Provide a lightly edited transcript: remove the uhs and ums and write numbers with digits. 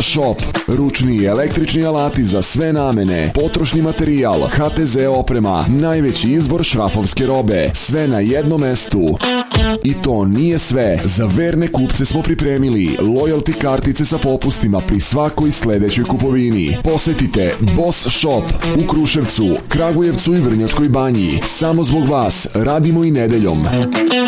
Shop. Ručni i električni alati za sve namene, potrošni materijal, HTZ oprema, najveći izbor šrafovske robe, sve na jednom mestu. I to nije sve. Za verne kupce smo pripremili loyalty kartice sa popustima pri svakoj sledećoj kupovini. Posetite Boss Shop u Kruševcu, Kragujevcu i Vrnjačkoj Banji. Samo zbog vas radimo i nedeljom.